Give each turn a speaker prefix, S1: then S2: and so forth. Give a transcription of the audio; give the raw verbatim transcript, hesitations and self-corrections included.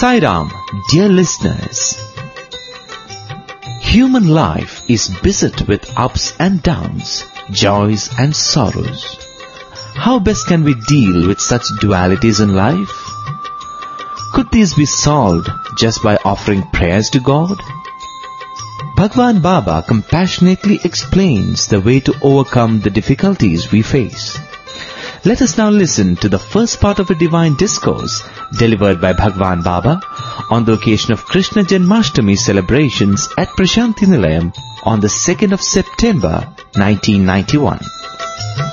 S1: Sai Ram, dear listeners. Human life is beset with ups and downs, joys and sorrows. How best can we deal with such dualities in life? Could these be solved just by offering prayers to God? Bhagwan Baba compassionately explains the way to overcome the difficulties we face. Let us now listen to the first part of a divine discourse delivered by Bhagwan Baba on the occasion of Krishna Janmashtami celebrations at Prashanti Nilayam on the second of September nineteen ninety-one.